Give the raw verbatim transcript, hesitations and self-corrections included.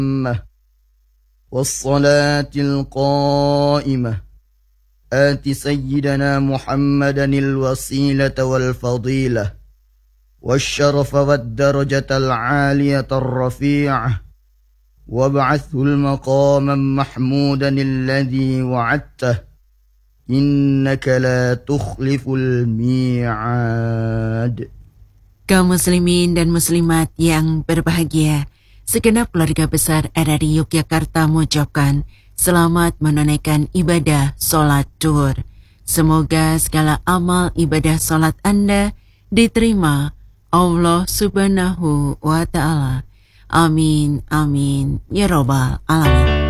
والصلاة القائمة آت سيدنا محمدا الوسيلة والفضيلة والشرف والدرجة العالية الرفيعة وابعثه المقاما محمودا الذي وعدته إنك لا تخلف الميعاد. Kaum muslimin dan muslimat yang berbahagia, segenap keluarga besar R R I Yogyakarta mengucapkan selamat menunaikan ibadah sholat duhur. Semoga segala amal ibadah sholat Anda diterima Allah subhanahu wa ta'ala. Amin, amin, ya rabbal alamin.